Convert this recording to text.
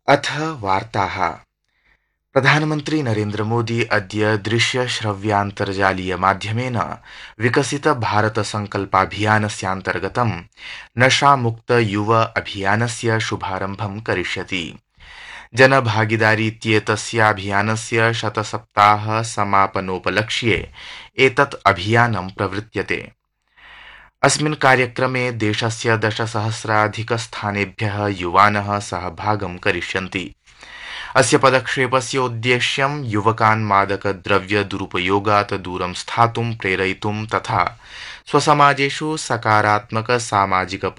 अथ वार्ताः। प्रधानमन्त्री नरेन्द्र मोदी अद्य दृश्यश्रव्यान्तर्जालीयमाध्यमेन विकसित भारत संकल्पाभियानस्यान्तर्गतं नशामुक्त युव अभियानस्य शुभारम्भं करिष्यति। जनभागीदारी इत्येतस्याभियानस्य शतसप्ताह समापनोपलक्ष्ये एतत् अभियानं प्रवृत्यते। अस्मिन् कार्यक्रमे देशस्य 10,000-अधिकस्थानेभ्यः युवानः सहभागं करिष्यन्ति। अस्य पदक्षेपस्य उद्देश्यं युवकान् मादकद्रव्यदुरुपयोगात् दूरं स्थातुं प्रेरयितुं तथा स्वसमाजेषु सकारात्मक सामाजिक